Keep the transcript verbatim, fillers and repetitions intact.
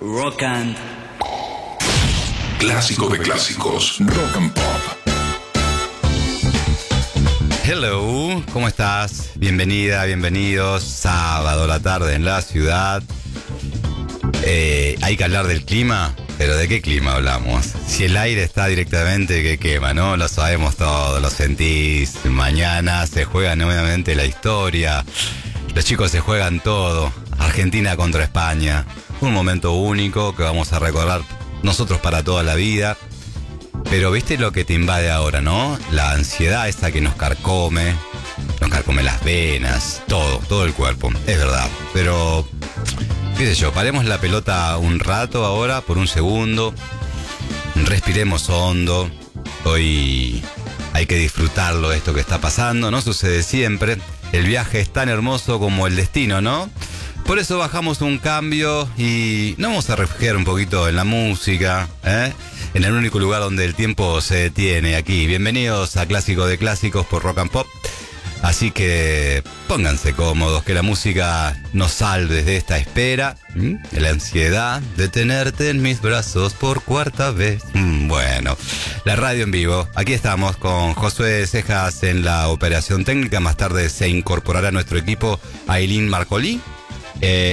Rock and Clásico de clásicos. Rock and Pop. Hello, ¿cómo estás? Bienvenida, bienvenidos. Sábado a la tarde en la ciudad. Eh, hay que hablar del clima, pero ¿de qué clima hablamos? Si el aire está directamente que quema, ¿no? Lo sabemos todos, lo sentís. Mañana se juega nuevamente la historia. Los chicos se juegan todo. Argentina contra España. Un momento único que vamos a recordar nosotros para toda la vida. Pero viste lo que te invade ahora, ¿no? La ansiedad esa que nos carcome. Nos carcome las venas, todo, todo el cuerpo. Es verdad, pero qué sé yo, paremos la pelota un rato ahora, por un segundo. Respiremos hondo. Hoy hay que disfrutarlo, esto que está pasando. No sucede siempre. El viaje es tan hermoso como el destino, ¿no? Por eso bajamos un cambio y nos vamos a refugiar un poquito en la música, ¿eh? En el único lugar donde el tiempo se detiene, aquí. Bienvenidos a Clásico de Clásicos por Rock and Pop. Así que pónganse cómodos, que la música nos salve de esta espera, ¿Mm? de la ansiedad de tenerte en mis brazos por cuarta vez. Mm, bueno, la radio en vivo. Aquí estamos con Josué Cejas en la operación técnica. Más tarde se incorporará a nuestro equipo Ailín Marcolí. Eh,